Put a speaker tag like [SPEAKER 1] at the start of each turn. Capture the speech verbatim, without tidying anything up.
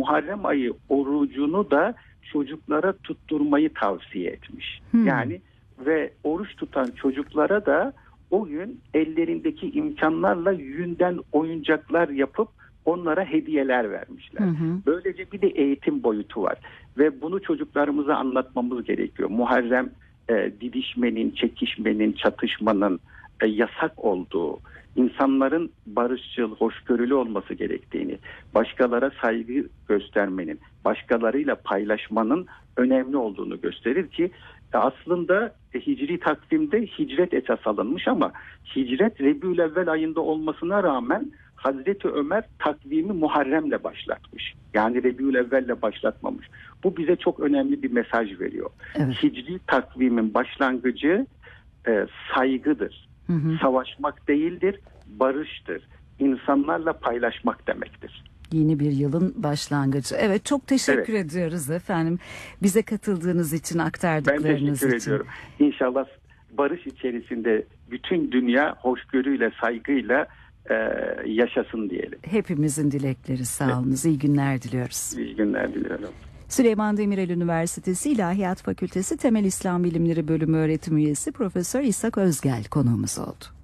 [SPEAKER 1] Muharrem ayı orucunu da çocuklara tutturmayı tavsiye etmiş.
[SPEAKER 2] Hmm.
[SPEAKER 1] Yani ve oruç tutan çocuklara da o gün ellerindeki imkanlarla yünden oyuncaklar yapıp onlara hediyeler vermişler.
[SPEAKER 2] Hı hı.
[SPEAKER 1] Böylece bir de eğitim boyutu var ve bunu çocuklarımıza anlatmamız gerekiyor. Muharrem e, didişmenin, çekişmenin, çatışmanın e, yasak olduğu, insanların barışçıl, hoşgörülü olması gerektiğini, başkalara saygı göstermenin, başkalarıyla paylaşmanın önemli olduğunu gösterir ki aslında hicri takvimde hicret esas alınmış ama hicret Rebiülevvel ayında olmasına rağmen Hazreti Ömer takvimi Muharrem'le başlatmış. Yani Rebiülevvel'le başlatmamış. Bu bize çok önemli bir mesaj veriyor.
[SPEAKER 2] Evet.
[SPEAKER 1] Hicri takvimin başlangıcı e, saygıdır.
[SPEAKER 2] Hı hı.
[SPEAKER 1] Savaşmak değildir, barıştır. İnsanlarla paylaşmak demektir.
[SPEAKER 2] Yeni bir yılın başlangıcı. Evet, çok teşekkür
[SPEAKER 1] Evet.
[SPEAKER 2] ediyoruz efendim. Bize katıldığınız için,
[SPEAKER 1] Ben
[SPEAKER 2] aktardıklarınız
[SPEAKER 1] teşekkür
[SPEAKER 2] için.
[SPEAKER 1] ediyorum. İnşallah barış içerisinde bütün dünya hoşgörüyle, saygıyla e, yaşasın diyelim.
[SPEAKER 2] Hepimizin dilekleri, sağ olunuz. İyi günler diliyoruz.
[SPEAKER 1] İyi günler diliyorum.
[SPEAKER 2] Süleyman Demirel Üniversitesi İlahiyat Fakültesi Temel İslam Bilimleri Bölümü öğretim üyesi Profesör İshak Özgel konuğumuz oldu.